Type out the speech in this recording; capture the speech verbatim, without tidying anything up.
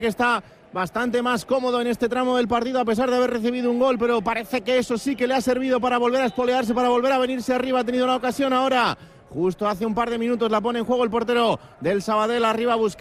que está bastante más cómodo en este tramo del partido a pesar de haber recibido un gol, pero parece que eso sí que le ha servido para volver a espolearse, para volver a venirse arriba. Ha tenido una ocasión ahora, justo hace un par de minutos la pone en juego el portero del Sabadell, arriba buscando